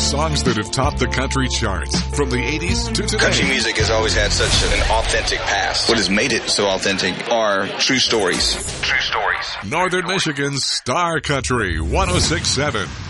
songs that have topped the country charts from the 80s to today. Country music has always had such an authentic past. What has made it so authentic are true stories. True stories. Northern Michigan's Star Country 106.7.